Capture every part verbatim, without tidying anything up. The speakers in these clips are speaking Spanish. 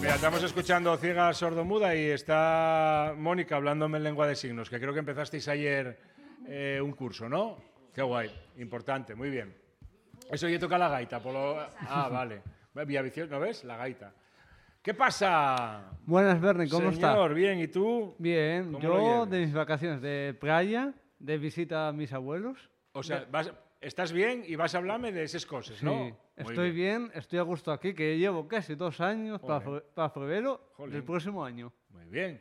Mira, estamos escuchando Ciega Sordomuda y está Mónica hablándome en lengua de signos, que creo que empezasteis ayer eh, un curso, ¿no? Qué guay, importante, muy bien. Eso ya toca la gaita. Por lo... Ah, vale. Villaviciosa, ¿no ves? La gaita. ¿Qué pasa? Buenas, Bernie, ¿cómo estás? Señor, bien, ¿y tú? Bien, ¿Cómo lo yo llevas? de mis vacaciones de playa, de visita a mis abuelos. O sea, vas- estás bien y vas a hablarme de esas cosas, Sí, ¿no? Muy estoy bien. estoy a gusto aquí, que llevo casi dos años para, Joder. fe- para febrero Jolín. del próximo año. Muy bien.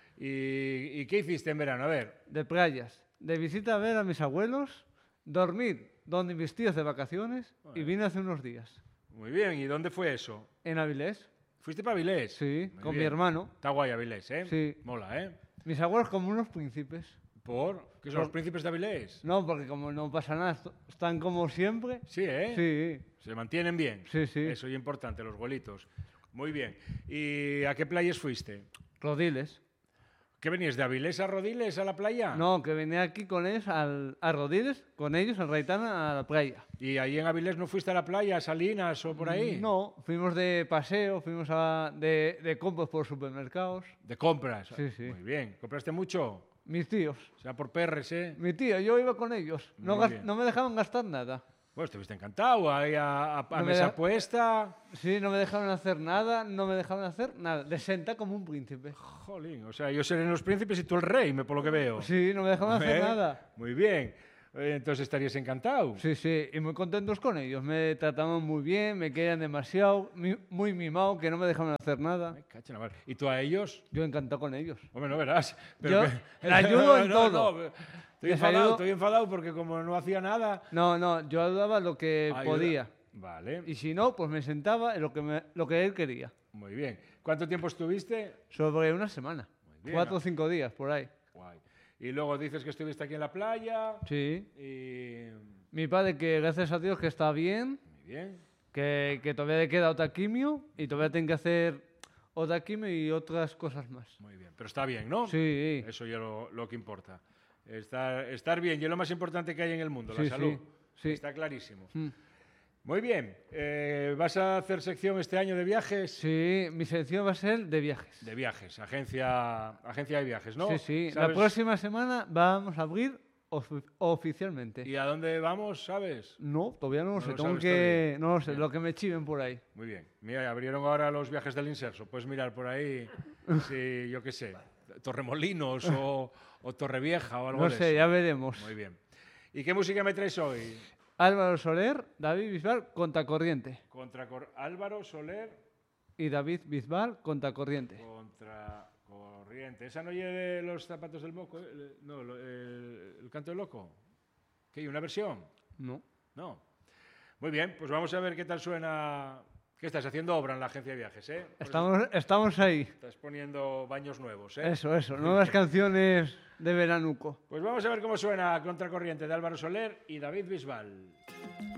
¿Y, y qué hiciste en verano? A ver. De playas, de visita a ver a mis abuelos, dormir donde mis tíos de vacaciones y vine hace unos días. Muy bien. ¿Y dónde fue eso? En Avilés, ¿Fuiste para Avilés? sí, Muy con mi bien. hermano. Está guay Avilés, ¿eh? Sí. Mola, ¿eh? Mis abuelos como unos príncipes. ¿Por? ¿Qué son los príncipes de Avilés? No, porque como no pasa nada, est- están como siempre. Sí, ¿eh? Sí, Se mantienen bien. Sí, sí. Eso es importante, los abuelitos. Muy bien. ¿Y a qué playas fuiste? Rodiles. ¿Qué venías de Avilés a Rodiles a la playa? No, que venía aquí con ellos al, a Rodiles, con ellos al Raitana a la playa. ¿Y ahí en Avilés no fuiste a la playa, a Salinas o por ahí? No, fuimos de paseo, fuimos a, de, de compras por supermercados. ¿De compras? Sí, sí. Muy bien. ¿Compraste mucho? Mis tíos. O sea, por perres, ¿eh? Mi tío, yo iba con ellos. No, Muy gas- bien. no me dejaban gastar nada. Pues estuviste encantado, ahí a, a- a No me mesa da- puesta. Sí, no me dejaban hacer nada, no me dejaban hacer nada. De senta como un príncipe. Jolín, o sea, yo seré los príncipes y tú el rey, me- por lo que veo. Sí, no me dejaban hacer ¿Eh? nada. Muy bien. Eh, Entonces estarías encantado. Sí, sí, y muy contentos con ellos. Me trataban muy bien, me querían demasiado, mi- muy mimado, que no me dejaban hacer nada. Ay, cacha la mar. ¿Y tú a ellos? Yo encantado con ellos. Hombre, no verás. Yo le ayudo en No, todo. no, estoy Les enfadado, ayudo- estoy enfadado porque como no hacía nada... No, no, yo ayudaba lo que ayuda- podía. Vale, Y si no, pues me sentaba en lo que, me- lo que él quería. muy bien. ¿Cuánto tiempo estuviste? Sobre una semana. bien, Cuatro ¿no? o cinco días, por ahí. Guay. Y luego dices que estuviste aquí en la playa. Sí. Y... Mi padre, que gracias a Dios que está bien, Muy bien. que, que todavía le queda otra quimio y todavía tiene que hacer otra quimio y otras cosas más. Muy bien. Pero está bien, ¿no? Sí, Eso ya lo, lo que importa. Estar, estar bien, y es lo más importante que hay en el mundo, Sí, la salud. sí, sí. Está clarísimo. Mm. Muy bien. Eh, ¿Vas a hacer sección este año de viajes? Sí, mi selección va a ser de viajes. De viajes, agencia, agencia de viajes, ¿no? Sí, sí. La ¿Sabes? próxima semana vamos a abrir ofi- oficialmente. ¿Y a dónde vamos, sabes? No, todavía no lo No sé. lo Tengo sabes que... todavía. No lo sé, Bien. lo que me chiven por ahí. Muy bien. Mira, abrieron ahora los viajes del Inserso. Puedes mirar por ahí, si, yo qué sé, Torremolinos o, o Torrevieja o algo No de sé, eso. ya veremos. Muy bien. ¿Y qué música me traes hoy? Álvaro Soler, David Bisbal, Contracorriente. Contra Cor- Álvaro Soler Y David Bisbal, Contracorriente. contra Corriente. ¿Esa no lleve los zapatos del moco? eh? No, lo- el, el canto del loco. ¿Qué hay? ¿Una versión? No. No. Muy bien, pues vamos a ver qué tal suena. ¿Qué estás haciendo obra en la agencia de viajes, eh? Por eso Estamos, estamos ahí. estás poniendo baños nuevos, ¿eh? Eso, eso. Nuevas canciones de veranuco. Pues vamos a ver cómo suena Contracorriente de Álvaro Soler y David Bisbal.